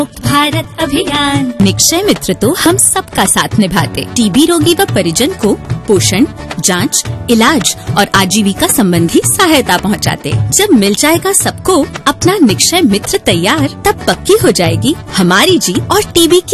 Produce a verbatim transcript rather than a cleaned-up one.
मुक्त भारत अभियान। निक्षय मित्र तो हम सबका साथ निभाते। टीबी रोगी व परिजन को पोषण, जांच, इलाज और आजीविका संबंधी सहायता पहुंचाते। जब मिल जाएगा सबको अपना निक्षय मित्र तैयार, तब पक्की हो जाएगी हमारी जीत और टीबी की